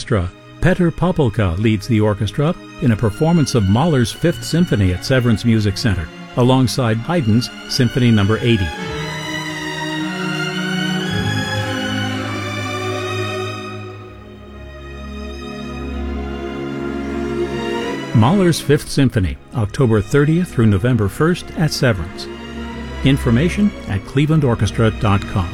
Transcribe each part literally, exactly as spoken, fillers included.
Orchestra. Petr Popelka leads the orchestra in a performance of Mahler's Fifth Symphony at Severance Music Center, alongside Haydn's Symphony Number eighty. Mahler's Fifth Symphony, October thirtieth through November first at Severance. Information at cleveland orchestra dot com.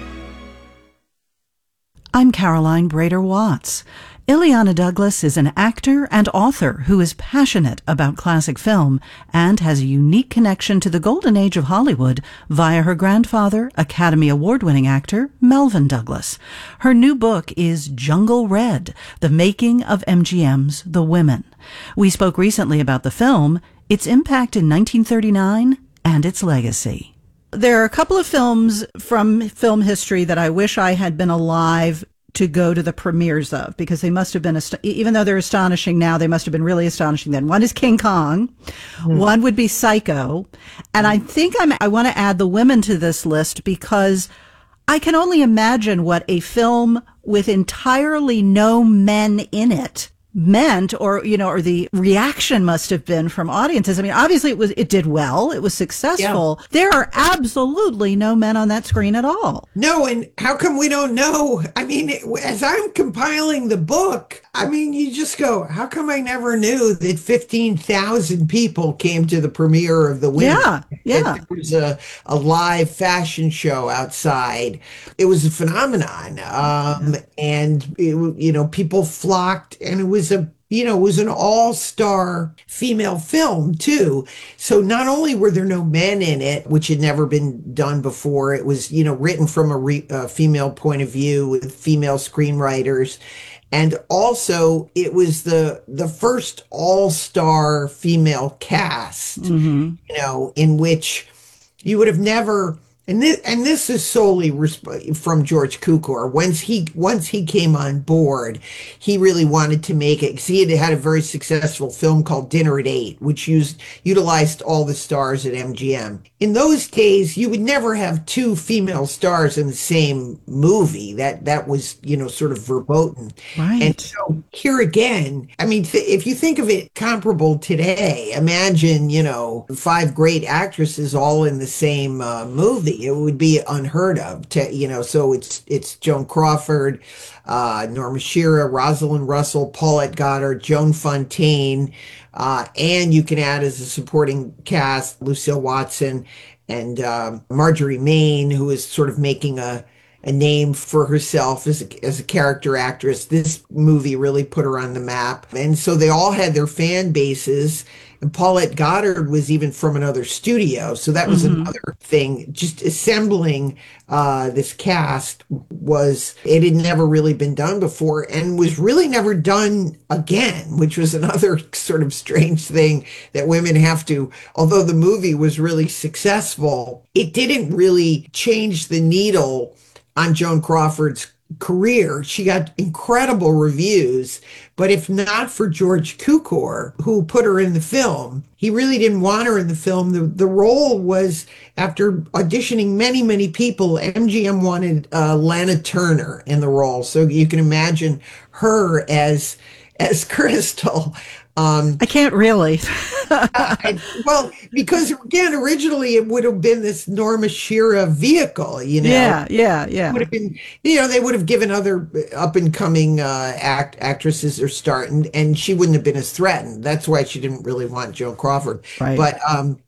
I'm Caroline Brader Watts. Illeana Douglas is an actor and author who is passionate about classic film and has a unique connection to the golden age of Hollywood via her grandfather, Academy Award-winning actor Melvyn Douglas. Her new book is Jungle Red, The Making of M G M's The Women. We spoke recently about the film, its impact in nineteen thirty-nine, and its legacy. There are a couple of films from film history that I wish I had been alive to go to the premieres of, because they must have been, ast- even though they're astonishing now, they must have been really astonishing then. One is King Kong. Mm. One would be Psycho. And I think I'm, I want to add The Women to this list because I can only imagine what a film with entirely no men in it meant, or, you know, or the reaction must have been from audiences. I mean, obviously it was, it did well. It was successful. Yeah. There are absolutely no men on that screen at all. No. And how come we don't know? I mean, as I'm compiling the book, I mean, you just go, how come I never knew that fifteen thousand people came to the premiere of The Women? Yeah. Yeah. It was a, a live fashion show outside. It was a phenomenon. Um, yeah. And, it, you know, people flocked, and it was a, you know, it was an all-star female film too. So not only were there no men in it, which had never been done before, it was, you know, written from a, re, a female point of view with female screenwriters. And also it was the, the first all-star female cast, mm-hmm. you know, in which you would have never. And this, and this is solely resp- from George Cukor. Once he once he came on board, he really wanted to make it, because he had had a very successful film called Dinner at Eight, which used utilized all the stars at M G M. In those days, you would never have two female stars in the same movie. That that was, you know, sort of verboten. Right. And so here again, I mean, th- if you think of it comparable today, imagine, you know, five great actresses all in the same uh, movie. It would be unheard of, to, you know, so it's it's Joan Crawford, uh, Norma Shearer, Rosalind Russell, Paulette Goddard, Joan Fontaine, uh, and you can add as a supporting cast Lucille Watson and uh, Marjorie Main, who is sort of making a a name for herself as a, as a character actress. This movie really put her on the map. And so they all had their fan bases. And Paulette Goddard was even from another studio. So that was mm-hmm. another thing. Just assembling uh, this cast was, it had never really been done before and was really never done again, which was another sort of strange thing that women have to, although the movie was really successful, it didn't really change the needle on Joan Crawford's career. She got incredible reviews, but if not for George Cukor, who put her in the film, he really didn't want her in the film. The, the role was, after auditioning many, many people, M G M wanted uh, Lana Turner in the role. So you can imagine her as as Crystal. Um, I can't really. uh, well, because again, originally it would have been this Norma Shearer vehicle, you know. Yeah, yeah, yeah. It would have been, you know, they would have given other up and coming uh, act actresses their start, and and she wouldn't have been as threatened. That's why she didn't really want Joan Crawford. Right. But um,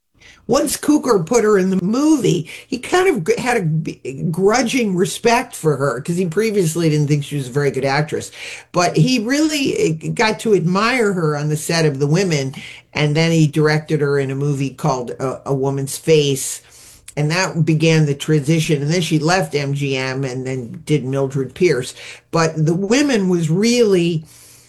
once Cukor put her in the movie, he kind of had a grudging respect for her because he previously didn't think she was a very good actress. But he really got to admire her on the set of The Women. And then he directed her in a movie called A, a Woman's Face. And that began the transition. And then she left M G M and then did Mildred Pierce. But The Women was really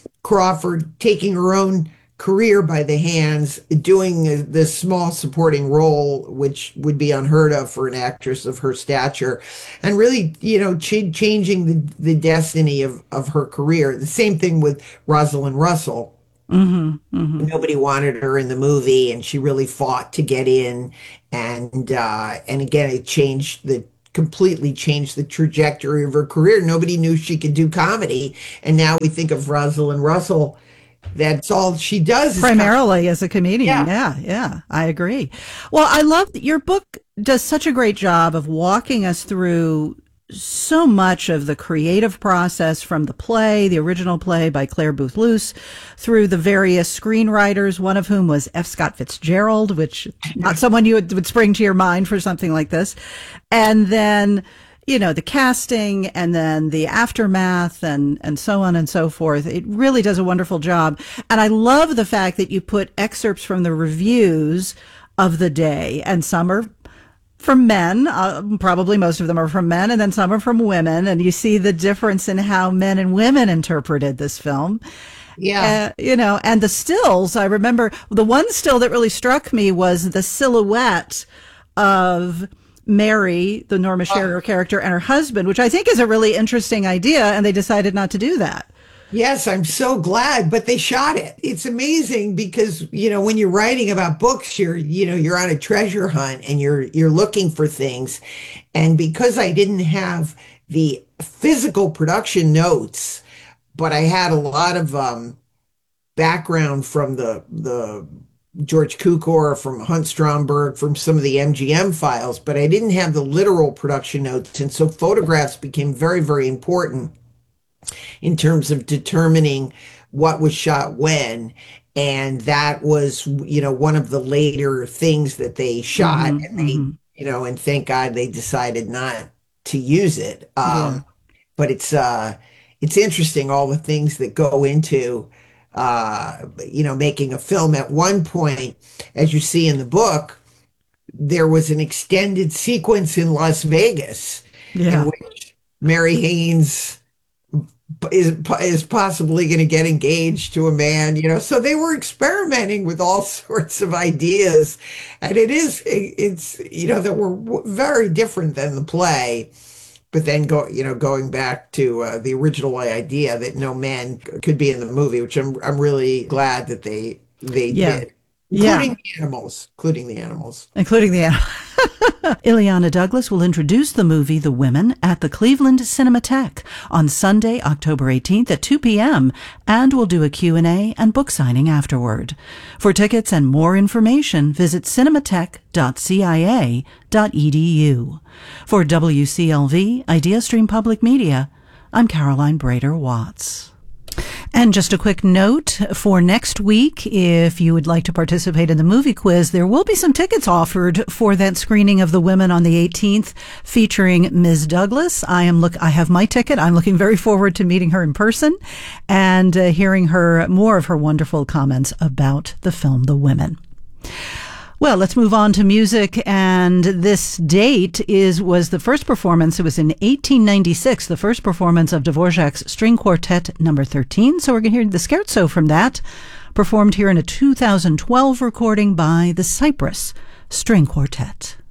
Crawford taking her own career by the hands, doing this small supporting role, which would be unheard of for an actress of her stature, and really, you know, ch- changing the, the destiny of, of her career. The same thing with Rosalind Russell. Mm-hmm, mm-hmm. Nobody wanted her in the movie, and she really fought to get in. And uh, and again, it changed the completely changed the trajectory of her career. Nobody knew she could do comedy. And now we think of Rosalind Russell. That's all she does. Is primarily as a comedian. Yeah. yeah, yeah, I agree. Well, I love that your book does such a great job of walking us through so much of the creative process from the play, the original play by Claire Booth Luce, through the various screenwriters, one of whom was F. Scott Fitzgerald, which not someone you would, would spring to your mind for something like this. And then, you know, the casting and then the aftermath and, and so on and so forth. It really does a wonderful job. And I love the fact that you put excerpts from the reviews of the day, and some are from men, uh, probably most of them are from men, and then some are from women, and you see the difference in how men and women interpreted this film. Yeah. Uh, you know, and the stills, I remember the one still that really struck me was the silhouette of Mary, the Norma Shearer character, and her husband, which I think is a really interesting idea, and they decided not to do that. Yes, I'm so glad, but they shot it. It's amazing because, you know, when you're writing about books, you're, you know, you're on a treasure hunt and you're, you're looking for things. And because I didn't have the physical production notes, but I had a lot of um, background from the, the George Cukor, from Hunt Stromberg, from some of the M G M files, but I didn't have the literal production notes. And so photographs became very, very important in terms of determining what was shot when. And that was, you know, one of the later things that they shot. Mm-hmm, and they, mm-hmm. you know, and thank God they decided not to use it. Um, yeah. But it's, uh, it's interesting, all the things that go into, uh, you know, making a film. At one point, as you see in the book, there was an extended sequence in Las Vegas yeah. in which Mary Haynes is is possibly going to get engaged to a man, you know. So they were experimenting with all sorts of ideas, and it is it's you know that were very different than the play. But then go you know going back to uh, the original idea that no man could be in the movie, which I'm I'm really glad that they they yeah. did. Including yeah. the animals, including the animals. Including the animals. Illeana Douglas will introduce the movie The Women at the Cleveland Cinematheque on Sunday, October eighteenth at two p.m. and will do a Q and A and book signing afterward. For tickets and more information, visit cinematheque dot c i a dot e d u. For W C L V, IdeaStream Public Media, I'm Caroline Brader Watts. And just a quick note for next week, if you would like to participate in the movie quiz, there will be some tickets offered for that screening of The Women on the eighteenth featuring Miz Douglas. I am look, I have my ticket. I'm looking very forward to meeting her in person and uh, hearing her, more of her wonderful comments about the film The Women. Well, let's move on to music, and this date is was the first performance. It was in eighteen ninety-six, the first performance of Dvorak's String Quartet number thirteen. So we're going to hear the scherzo from that, performed here in a two thousand twelve recording by the Cypress String Quartet.